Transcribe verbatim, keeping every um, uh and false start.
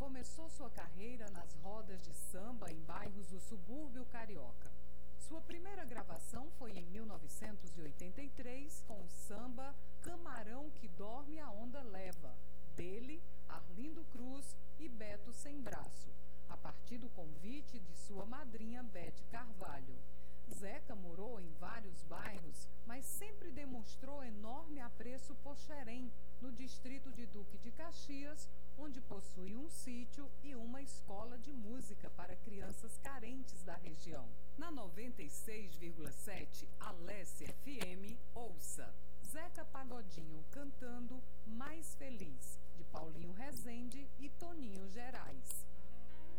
começou sua carreira nas rodas de samba em bairros do subúrbio carioca. Sua primeira gravação foi em mil novecentos e oitenta e três com o samba Camarão que Dorme a Onda Leva, dele, Arlindo Cruz e Beto Sem Braço, a partir do convite de sua madrinha Bete Carvalho. Zeca morou em vários bairros, mas sempre demonstrou enorme apreço por Xerém, no distrito de Duque de Caxias, onde possui um sítio e uma escola de música para crianças carentes da região. Na noventa e seis vírgula sete, Alesse F M, ouça Zeca Pagodinho cantando Mais Feliz, de Paulinho Rezende e Toninho Gerais.